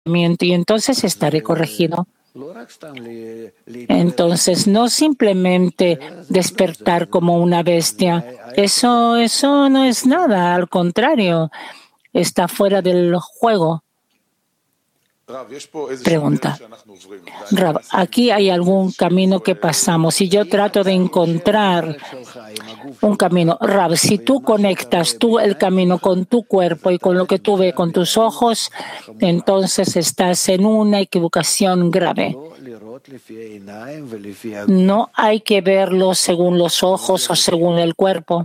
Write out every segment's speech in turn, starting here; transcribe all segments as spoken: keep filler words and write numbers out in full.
y entonces estaré corregido. Entonces, no simplemente despertar como una bestia. Eso, eso no es nada, al contrario, está fuera del juego. Pregunta. Rab, aquí hay algún camino que pasamos y yo trato de encontrar un camino. Rab, si tú conectas tú el camino con tu cuerpo y con lo que tú ves con tus ojos, entonces estás en una equivocación grave. No hay que verlo según los ojos o según el cuerpo,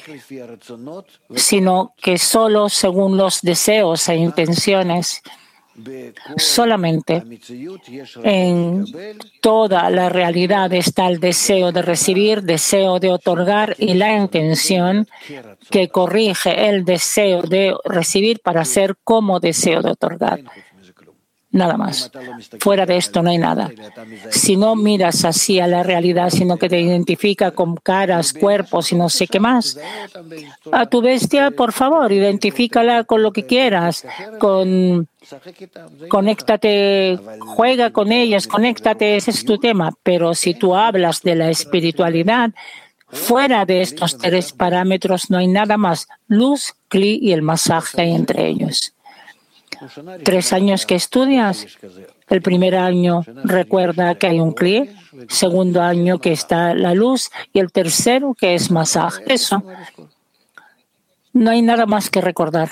sino que solo según los deseos e intenciones. Solamente en toda la realidad está el deseo de recibir, deseo de otorgar y la intención que corrige el deseo de recibir para ser como deseo de otorgar. Nada más. Fuera de esto no hay nada. Si no miras así a la realidad, sino que te identifica con caras, cuerpos y no sé qué más, a tu bestia, por favor, identifícala con lo que quieras, con conéctate, juega con ellas, conéctate, ese es tu tema. Pero si tú hablas de la espiritualidad, fuera de estos tres parámetros no hay nada más. Luz, Kli y el masaje hay entre ellos. Tres años que estudias, el primer año recuerda que hay un Kli, segundo año que está la luz y el tercero que es masaje. Eso. No hay nada más que recordar.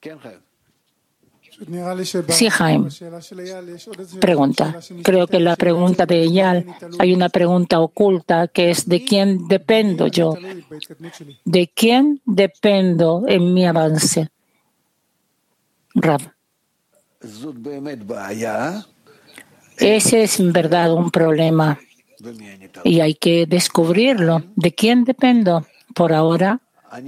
Sí, Jaime. Pregunta. Creo que la pregunta de Eyal, hay una pregunta oculta que es ¿de quién dependo yo? ¿De quién dependo en mi avance? Rab. Ese es en verdad un problema y hay que descubrirlo. ¿De quién dependo? Por ahora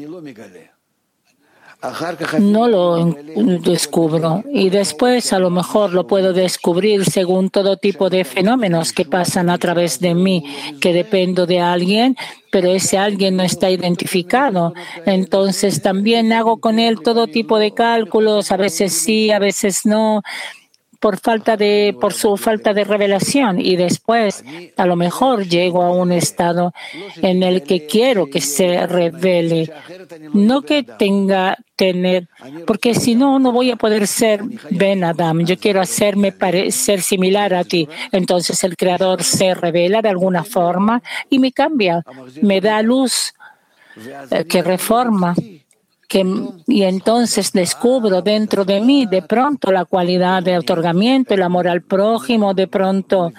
no lo descubro y después a lo mejor lo puedo descubrir según todo tipo de fenómenos que pasan a través de mí, que dependo de alguien, pero ese alguien no está identificado. Entonces también hago con él todo tipo de cálculos, a veces sí, a veces no, por falta de, por su falta de revelación. Y después, a lo mejor llego a un estado en el que quiero que se revele, no que tenga tener, porque si no, no voy a poder ser Ben Adam. Yo quiero hacerme parecer similar a ti. Entonces el Creador se revela de alguna forma y me cambia, me da luz eh, que reforma. Que, y entonces descubro dentro de mí de pronto la cualidad de otorgamiento, el amor al prójimo, de pronto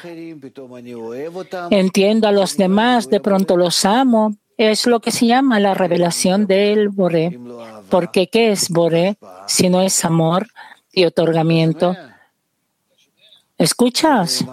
entiendo a los demás, de pronto los amo. Es lo que se llama la revelación del Boré. Porque ¿qué es Boré si no es amor y otorgamiento? ¿Escuchas?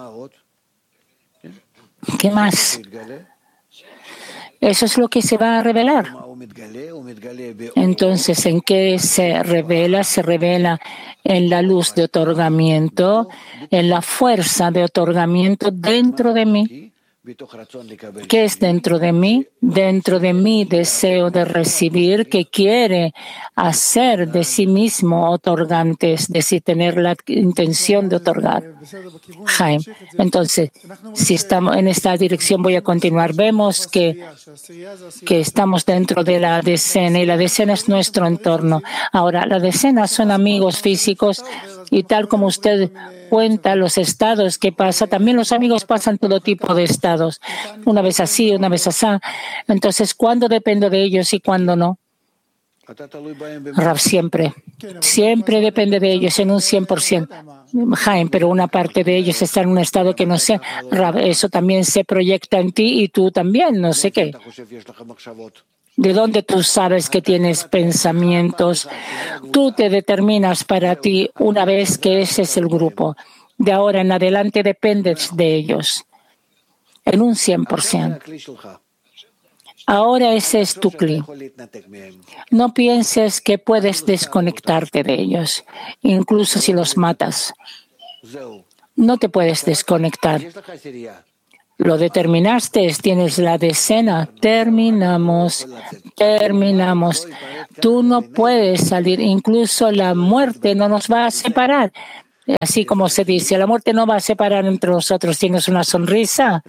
¿Qué más? Eso es lo que se va a revelar. Entonces, ¿en qué se revela? Se revela en la luz de otorgamiento, en la fuerza de otorgamiento dentro de mí. ¿Qué es dentro de mí? Dentro de mí deseo de recibir, que quiere hacer de sí mismo otorgantes, es decir, tener la intención de otorgar. Jaime, entonces, si estamos en esta dirección, voy a continuar. Vemos que, que estamos dentro de la decena y la decena es nuestro entorno. Ahora, la decena son amigos físicos y tal como usted cuenta los estados que pasa, también los amigos pasan todo tipo de estados, una vez así, una vez así. Entonces, ¿cuándo dependo de ellos y cuándo no? Rav, siempre, siempre depende de ellos en un cien por ciento. Jaime, pero una parte de ellos está en un estado que no sé. Rav, eso también se proyecta en ti y tú también, no sé qué. ¿De dónde tú sabes que tienes pensamientos? Tú te determinas para ti una vez que ese es el grupo. De ahora en adelante dependes de ellos en un cien por ciento. Ahora ese es tu Kli. No pienses que puedes desconectarte de ellos, incluso si los matas. No te puedes desconectar. Lo determinaste, tienes la decena, terminamos, terminamos. Tú no puedes salir, incluso la muerte no nos va a separar. así como se dice, la muerte no va a separar entre nosotros. ¿Tienes una sonrisa?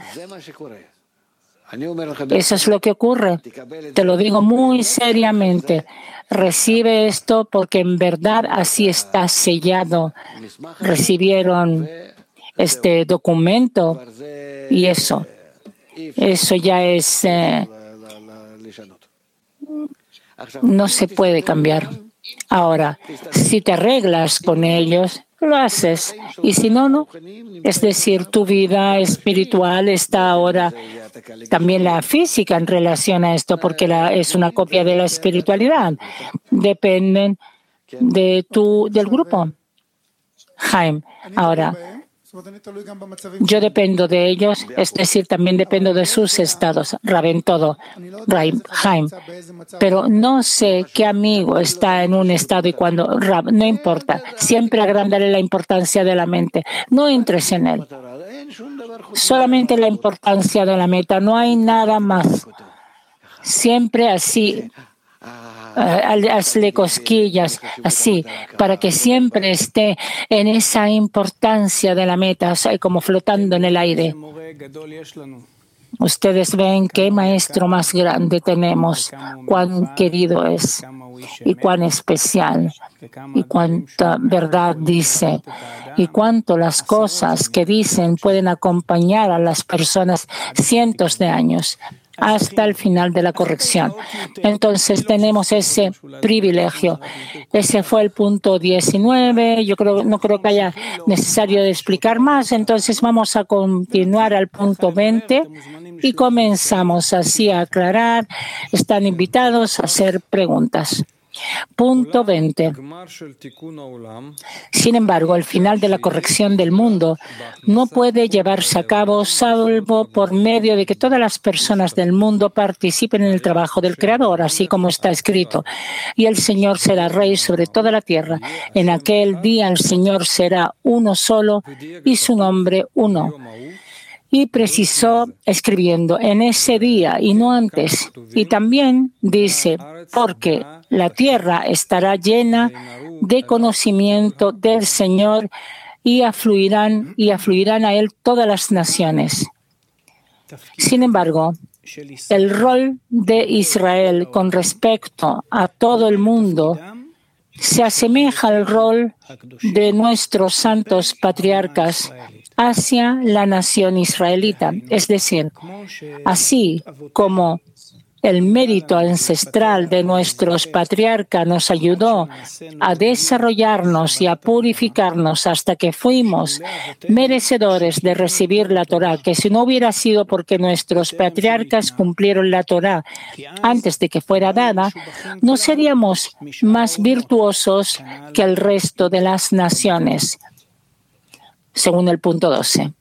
Eso es lo que ocurre. Te lo digo muy seriamente. Recibe esto porque en verdad así está sellado. Recibieron este documento y eso. Eso ya es... Eh, no se puede cambiar. Ahora, si te arreglas con ellos, lo haces. Y si no, no. Es decir, tu vida espiritual está ahora, también la física en relación a esto, porque la, es una copia de la espiritualidad. Dependen de tu, del grupo. Jaime, ahora, yo dependo de ellos, es decir, también dependo de sus estados, Rab, en todo, Jaime. Pero no sé qué amigo está en un estado y cuando, Rab, no importa. Siempre agrandaré la importancia de la mente. No entres en él. Solamente la importancia de la meta. No hay nada más. Siempre así. Uh, hazle cosquillas, así, para que siempre esté en esa importancia de la meta, o sea, como flotando en el aire. Ustedes ven qué maestro más grande tenemos, cuán querido es y cuán especial y cuánta verdad dice y cuánto las cosas que dicen pueden acompañar a las personas cientos de años hasta el final de la corrección. Entonces tenemos ese privilegio. Ese fue el punto diecinueve. Yo creo, no creo que haya necesario de explicar más. Entonces vamos a continuar al punto veinte y comenzamos así a aclarar. Están invitados a hacer preguntas. Punto veinte. Sin embargo, el final de la corrección del mundo no puede llevarse a cabo salvo por medio de que todas las personas del mundo participen en el trabajo del Creador, así como está escrito. Y el Señor será Rey sobre toda la tierra. En aquel día el Señor será uno solo y su nombre uno. Y precisó escribiendo en ese día y no antes. Y también dice, porque la tierra estará llena de conocimiento del Señor y afluirán, y afluirán a Él todas las naciones. Sin embargo, el rol de Israel con respecto a todo el mundo se asemeja al rol de nuestros santos patriarcas hacia la nación israelita. Es decir, así como el mérito ancestral de nuestros patriarcas nos ayudó a desarrollarnos y a purificarnos hasta que fuimos merecedores de recibir la Torá, que si no hubiera sido porque nuestros patriarcas cumplieron la Torá antes de que fuera dada, no seríamos más virtuosos que el resto de las naciones, según el punto doce.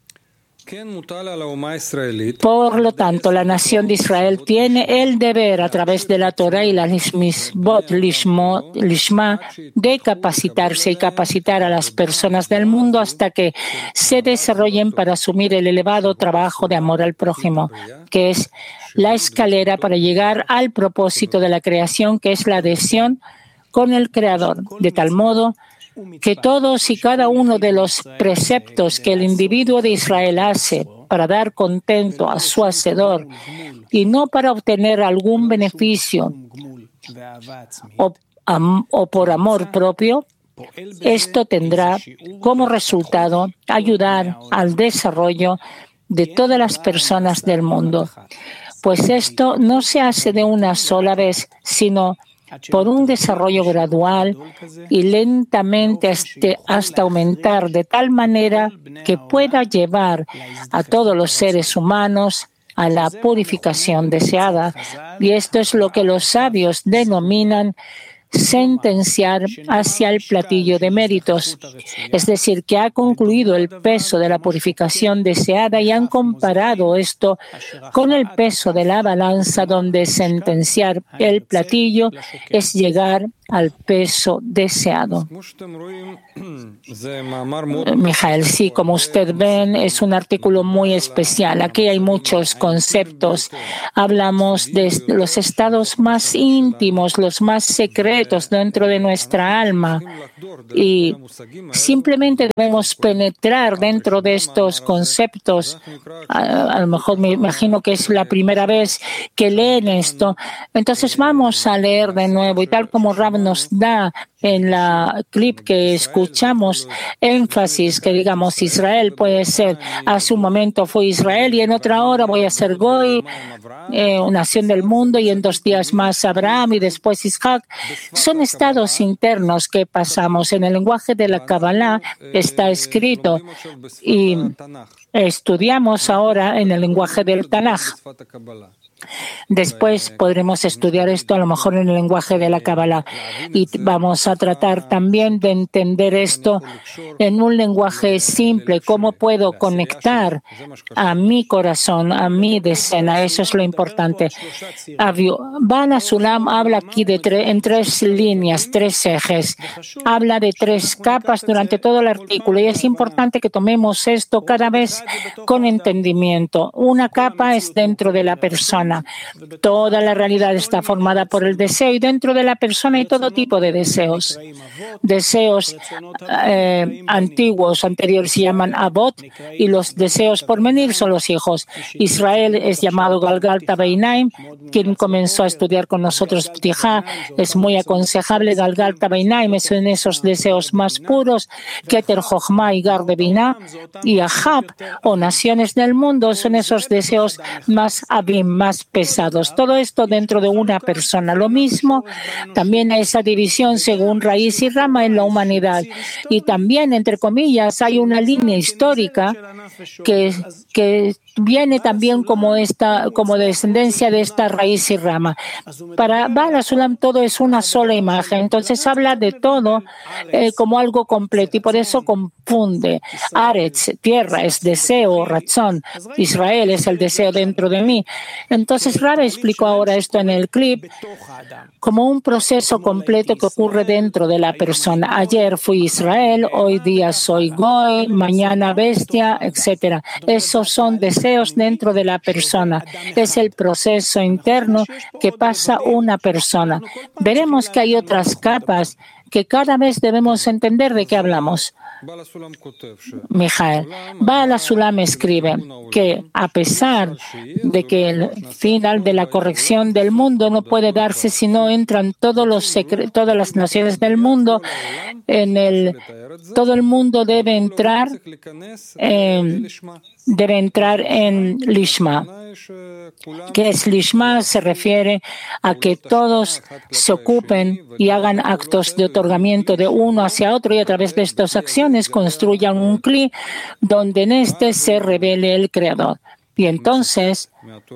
Por lo tanto, la nación de Israel tiene el deber, a través de la Torah y la Misbot Lishma, de capacitarse y capacitar a las personas del mundo hasta que se desarrollen para asumir el elevado trabajo de amor al prójimo, que es la escalera para llegar al propósito de la creación, que es la adhesión con el Creador, de tal modo que todos y cada uno de los preceptos que el individuo de Israel hace para dar contento a su Hacedor y no para obtener algún beneficio o, am, o por amor propio, esto tendrá como resultado ayudar al desarrollo de todas las personas del mundo. Pues esto no se hace de una sola vez, sino por un desarrollo gradual y lentamente hasta, hasta aumentar de tal manera que pueda llevar a todos los seres humanos a la purificación deseada. Y esto es lo que los sabios denominan sentenciar hacia el platillo de méritos, es decir, que ha concluido el peso de la purificación deseada y han comparado esto con el peso de la balanza, donde sentenciar el platillo es llegar al peso deseado. Mijael, sí, como usted ven, es un artículo muy especial. Aquí hay muchos conceptos. Hablamos de los estados más íntimos, los más secretos dentro de nuestra alma. Y simplemente debemos penetrar dentro de estos conceptos. A, a lo mejor me imagino que es la primera vez que leen esto. Entonces vamos a leer de nuevo y tal como Rab nos da en la clip que escuchamos énfasis que digamos Israel puede ser, hace un momento fue Israel y en otra hora voy a ser Goy, eh, nación del mundo, y en dos días más Abraham y después Isaac. Son estados internos que pasamos. En el lenguaje de la Kabbalah está escrito y estudiamos ahora en el lenguaje del Tanaj. Después podremos estudiar esto a lo mejor en el lenguaje de la Kabbalah y vamos a tratar también de entender esto en un lenguaje simple. ¿Cómo puedo conectar a mi corazón, a mi decena? Eso es lo importante. Bala Sulam habla aquí de tre en tres líneas, tres ejes. Habla de tres capas durante todo el artículo y es importante que tomemos esto cada vez con entendimiento. Una capa es dentro de la persona. Toda la realidad está formada por el deseo y dentro de la persona hay todo tipo de deseos. Deseos eh, antiguos, anteriores se llaman Abot y los deseos por venir son los hijos. Israel es llamado Galgalta Beinaim, quien comenzó a estudiar con nosotros Ptijá. Es muy aconsejable Galgalta Beinaim, son esos deseos más puros, Keter Jochma y Gar de Binah, y Ahab o naciones del mundo son esos deseos más abim, más pesados. Todo esto dentro de una persona. Lo mismo, también hay esa división según raíz y rama en la humanidad. Y también, entre comillas, hay una línea histórica que, que viene también como, esta, como descendencia de esta raíz y rama. Para Bala Sulam todo es una sola imagen. Entonces habla de todo eh, como algo completo y por eso confunde. Aretz, tierra, es deseo, razón. Israel es el deseo dentro de mí. Entonces Rab explicó ahora esto en el clip como un proceso completo que ocurre dentro de la persona. Ayer fui Israel, hoy día soy Goy, mañana bestia, etcétera. Esos son deseos dentro de la persona. Es el proceso interno que pasa una persona. Veremos que hay otras capas que cada vez debemos entender de qué hablamos. Mijael, Bala Sulam escribe que a pesar de que el final de la corrección del mundo no puede darse si no entran todos los todas las naciones del mundo, en el todo el mundo debe entrar en debe entrar en Lishma. ¿Qué es Lishma? Se refiere a que todos se ocupen y hagan actos de otorgamiento de uno hacia otro y a través de estas acciones construyan un cli donde en este se revele el Creador. Y entonces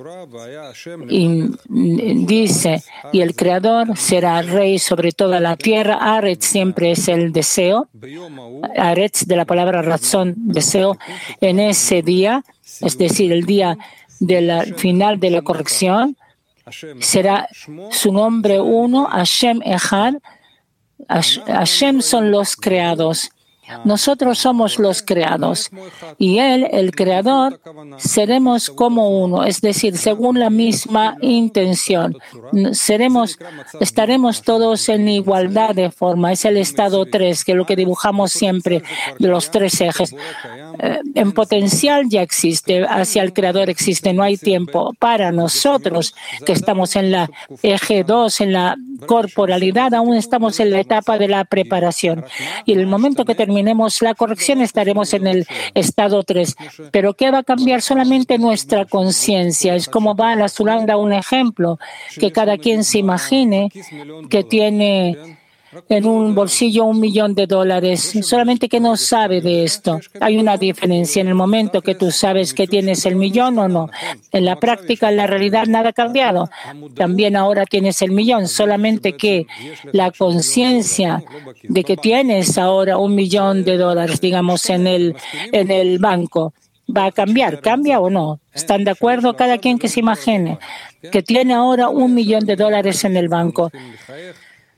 y dice, y el Creador será rey sobre toda la tierra. Aretz siempre es el deseo. Aretz de la palabra razón, deseo. En ese día, es decir, el día del final de la corrección, será su nombre uno, Hashem Echad. Hashem son los creados. Nosotros somos los creados y Él, el Creador, seremos como uno, es decir, según la misma intención. Seremos, estaremos todos en igualdad de forma. Es el estado tres, que es lo que dibujamos siempre de los tres ejes. Eh, en potencial ya existe, hacia el Creador existe, no hay tiempo. Para nosotros, que estamos en la eje dos, en la corporalidad, aún estamos en la etapa de la preparación. Y en el momento que terminemos la corrección estaremos en el estado tres. Pero ¿qué va a cambiar? Solamente nuestra conciencia. Es como va la Sulam da un ejemplo, que cada quien se imagine que tiene en un bolsillo un millón de dólares, solamente que no sabe de esto. Hay una diferencia en el momento que tú sabes que tienes el millón o no. En la práctica, en la realidad, nada ha cambiado. También ahora tienes el millón, solamente que la conciencia de que tienes ahora un millón de dólares, digamos, en el, en el banco, va a cambiar. ¿Cambia o no? ¿Están de acuerdo? Cada quien que se imagine que tiene ahora un millón de dólares en el banco.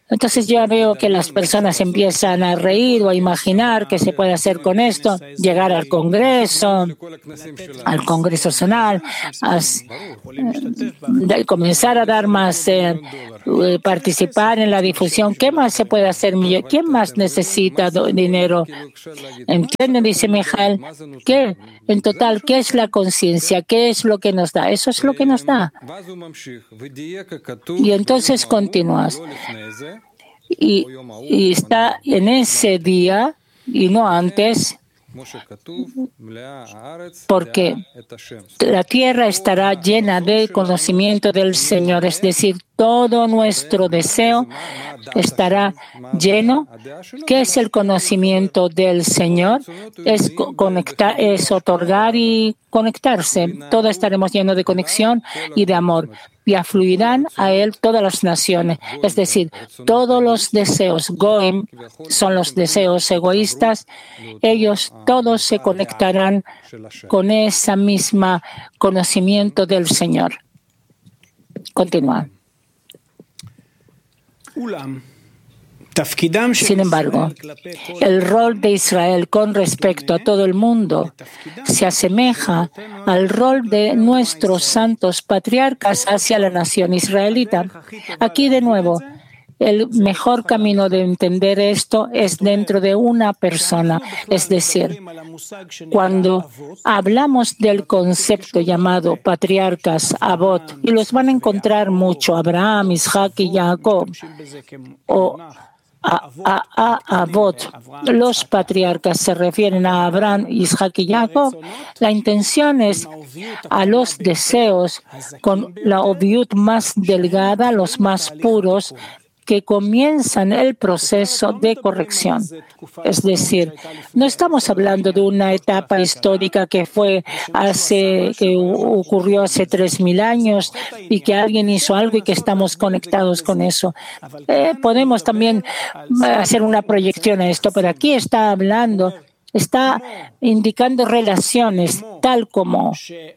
Entonces ya veo que las personas empiezan a reír o a imaginar qué se puede hacer con esto, llegar al Congreso, al Congreso Nacional, a, eh, comenzar a dar más, eh, participar en la difusión. ¿Qué más se puede hacer? ¿Quién más necesita dinero? ¿Entienden? Dice Mijael. ¿Qué? En total, ¿qué es la conciencia? ¿Qué es lo que nos da? Eso es lo que nos da. Y entonces continúas. Y, y está en ese día y no antes, porque la tierra estará llena de conocimiento del Señor, es decir, todo nuestro deseo estará lleno. ¿Qué es el conocimiento del Señor? Es conectar, es otorgar y conectarse. Todos estaremos llenos de conexión y de amor. Y afluirán a Él todas las naciones. Es decir, todos los deseos Goim son los deseos egoístas. Ellos todos se conectarán con esa misma conocimiento del Señor. Continúa. Sin embargo, el rol de Israel con respecto a todo el mundo se asemeja al rol de nuestros santos patriarcas hacia la nación israelita. Aquí de nuevo, el mejor camino de entender esto es dentro de una persona. Es decir, cuando hablamos del concepto llamado patriarcas, Avot, y los van a encontrar mucho, Abraham, Isaac y Jacob, o A, a, a Avot, los patriarcas se refieren a Abraham, Isaac y Jacob. La intención es a los deseos con la obviut más delgada, los más puros, que comienzan el proceso de corrección. Es decir, no estamos hablando de una etapa histórica que fue hace, que ocurrió hace tres mil años y que alguien hizo algo y que estamos conectados con eso. Eh, podemos también hacer una proyección a esto, pero aquí está hablando, está indicando relaciones tal como,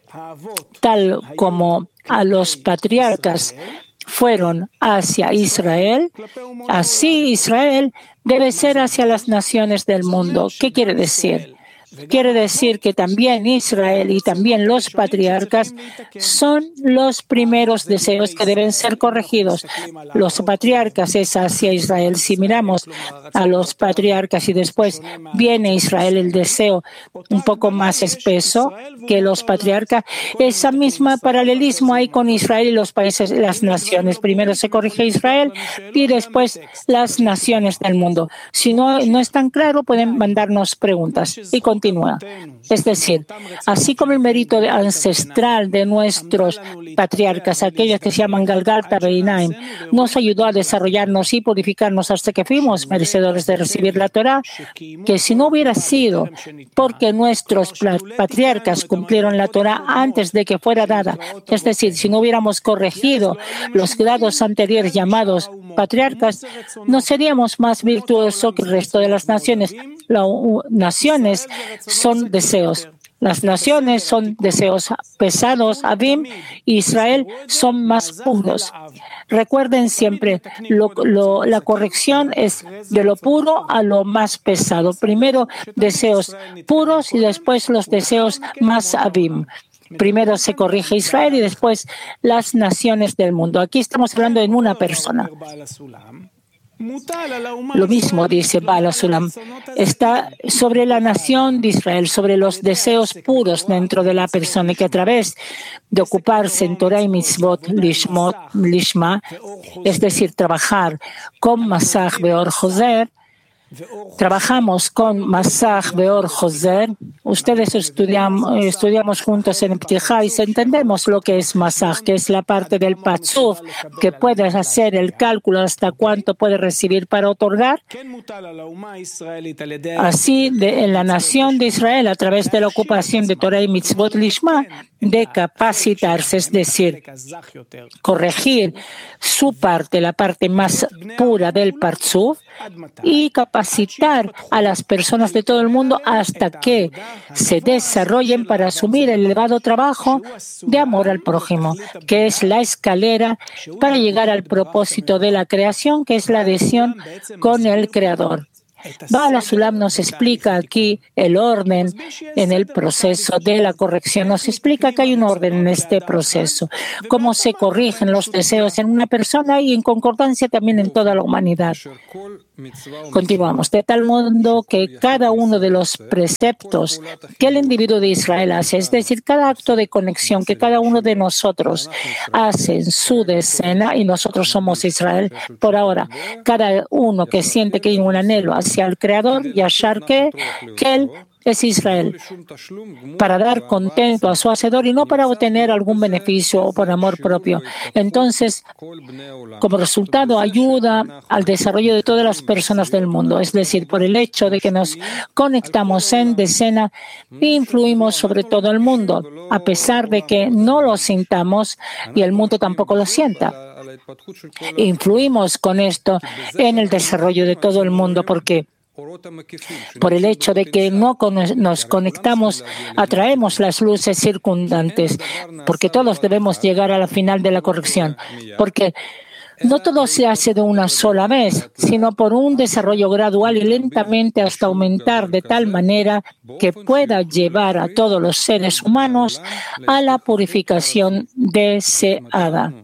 tal como a los patriarcas fueron hacia Israel, así Israel debe ser hacia las naciones del mundo. ¿Qué quiere decir? Quiere decir que también Israel y también los patriarcas son los primeros deseos que deben ser corregidos. Los patriarcas es hacia Israel. Si miramos a los patriarcas y después viene Israel, el deseo un poco más espeso que los patriarcas, esa misma paralelismo hay con Israel y los países, las naciones. Primero se corrige Israel y después las naciones del mundo. Si no, no es tan claro, pueden mandarnos preguntas. Y con Continúa. Es decir, así como el mérito ancestral de nuestros patriarcas, aquellos que se llaman Galgalta Beinaim, nos ayudó a desarrollarnos y purificarnos hasta que fuimos merecedores de recibir la Torah, que si no hubiera sido porque nuestros patriarcas cumplieron la Torah antes de que fuera dada, es decir, si no hubiéramos corregido los grados anteriores llamados patriarcas, no seríamos más virtuosos que el resto de las naciones. Las naciones son deseos. Las naciones son deseos pesados, Avim, y Israel son más puros. Recuerden siempre, lo, lo, la corrección es de lo puro a lo más pesado. Primero deseos puros y después los deseos más Avim. Primero se corrige Israel y después las naciones del mundo. Aquí estamos hablando en una persona. Lo mismo dice Baal HaSulam, está sobre la nación de Israel, sobre los deseos puros dentro de la persona, que a través de ocuparse en Torah y Mitzvot Lishmot, Lishma, es decir, trabajar con Masach Beor Joser, trabajamos con Masach Beor Joser. Ustedes estudiam, estudiamos juntos en Ptijá y entendemos lo que es Masach, que es la parte del Patzuf, que puede hacer el cálculo hasta cuánto puede recibir para otorgar. Así, de, en la nación de Israel, a través de la ocupación de Torah y Mitzvot Lishma, de capacitarse, es decir, corregir su parte, la parte más pura del Patzuf, y capacitar a las personas de todo el mundo hasta que se desarrollen para asumir el elevado trabajo de amor al prójimo, que es la escalera para llegar al propósito de la creación, que es la adhesión con el Creador. Baal HaSulam nos explica aquí el orden en el proceso de la corrección. Nos explica que hay un orden en este proceso, cómo se corrigen los deseos en una persona y en concordancia también en toda la humanidad. Continuamos. De tal modo que cada uno de los preceptos que el individuo de Israel hace, es decir, cada acto de conexión que cada uno de nosotros hace en su decena, y nosotros somos Israel por ahora, cada uno que siente que hay un anhelo hacia el Creador, Yashar que, que él es Israel, para dar contento a su Hacedor y no para obtener algún beneficio o por amor propio. Entonces, como resultado, ayuda al desarrollo de todas las personas del mundo. Es decir, por el hecho de que nos conectamos en decena e influimos sobre todo el mundo, a pesar de que no lo sintamos y el mundo tampoco lo sienta. Influimos con esto en el desarrollo de todo el mundo porque por el hecho de que no nos conectamos, atraemos las luces circundantes, porque todos debemos llegar a la final de la corrección, porque no todo se hace de una sola vez, sino por un desarrollo gradual y lentamente hasta aumentar de tal manera que pueda llevar a todos los seres humanos a la purificación deseada.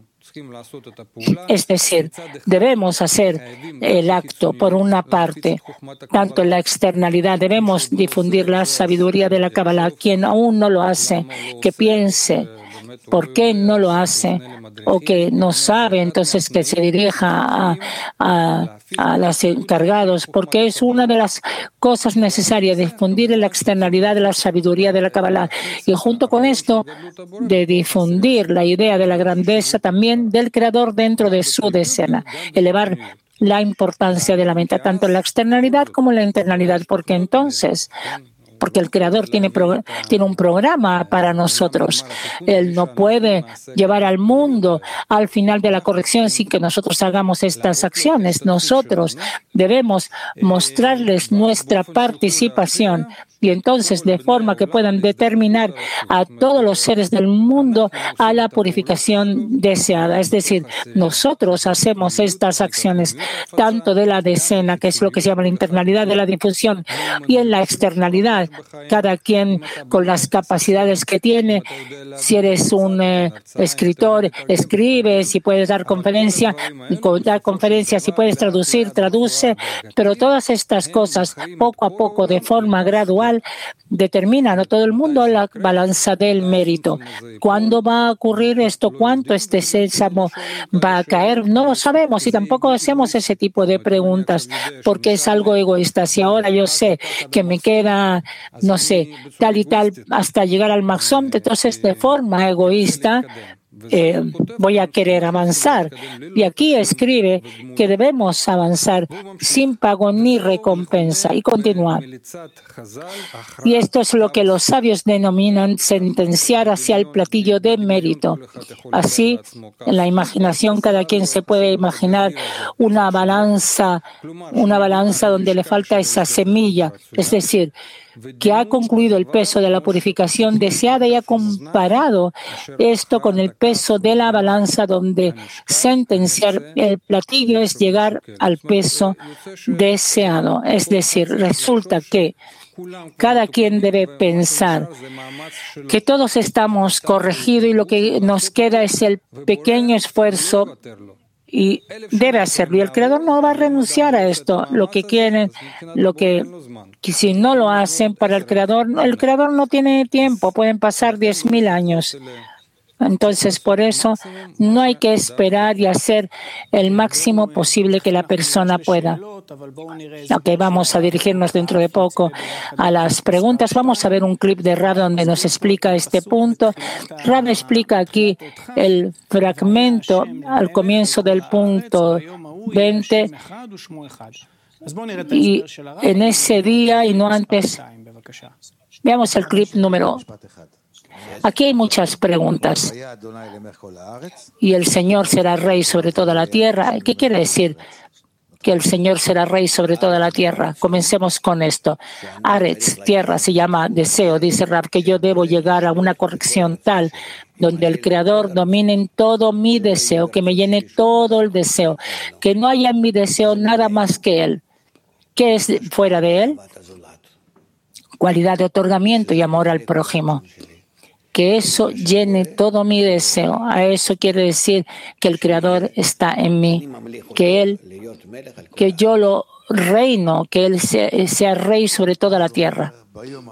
Es decir, debemos hacer el acto por una parte, tanto en la externalidad, debemos difundir la sabiduría de la Kabbalah. Quien aún no lo hace, que piense por qué no lo hace o que no sabe, entonces que se dirija a, a, a los encargados, porque es una de las cosas necesarias, difundir en la externalidad de la sabiduría de la Kabbalah. Y junto con esto, de difundir la idea de la grandeza también del Creador dentro de su decena, elevar la importancia de la mente, tanto en la externalidad como en la internalidad, porque entonces porque el Creador tiene, pro, tiene un programa para nosotros. Él no puede llevar al mundo al final de la corrección sin que nosotros hagamos estas acciones. Nosotros debemos mostrarles nuestra participación y entonces de forma que puedan determinar a todos los seres del mundo a la purificación deseada. Es decir, nosotros hacemos estas acciones tanto de la decena, que es lo que se llama la internalidad de la difusión, y en la externalidad, cada quien con las capacidades que tiene. Si eres un eh, escritor, escribe, si puedes dar conferencia, dar conferencias, si puedes traducir, traduce, pero todas estas cosas, poco a poco, de forma gradual, determinan a todo el mundo la balanza del mérito. ¿Cuándo va a ocurrir esto? ¿Cuánto este sésamo va a caer? No lo sabemos y tampoco hacemos ese tipo de preguntas porque es algo egoísta. Si ahora yo sé que me queda, no sé, tal y tal hasta llegar al Maxom, entonces de forma egoísta Eh, voy a querer avanzar. Y aquí escribe que debemos avanzar sin pago ni recompensa. Y continúa. Y esto es lo que los sabios denominan sentenciar hacia el platillo de mérito. Así, en la imaginación, cada quien se puede imaginar una balanza, una balanza donde le falta esa semilla. Es decir, que ha concluido el peso de la purificación deseada y ha comparado esto con el peso de la balanza donde sentenciar el platillo es llegar al peso deseado. Es decir, resulta que cada quien debe pensar que todos estamos corregidos y lo que nos queda es el pequeño esfuerzo y debe hacerlo. Y el Creador no va a renunciar a esto. Lo que quieren, lo que, que si no lo hacen para el Creador, el Creador no tiene tiempo, pueden pasar diez mil años. Entonces, por eso no hay que esperar y hacer el máximo posible que la persona pueda. Ok, vamos a dirigirnos dentro de poco a las preguntas. Vamos a ver un clip de Rab donde nos explica este punto. Rab explica aquí el fragmento al comienzo del punto veinte. Y en ese día y no antes, veamos el clip número. Aquí hay muchas preguntas. Y el Señor será rey sobre toda la tierra. ¿Qué quiere decir? que el Señor será rey sobre toda la tierra. Comencemos con esto. Aretz, tierra, se llama deseo. Dice Rab que yo debo llegar a una corrección tal donde el Creador domine en todo mi deseo, que me llene todo el deseo, que no haya en mi deseo nada más que Él. ¿Qué es fuera de Él? Cualidad de otorgamiento y amor al prójimo. Que eso llene todo mi deseo. A eso quiere decir que el Creador está en mí, que Él, que yo lo reino, que Él sea, sea rey sobre toda la tierra.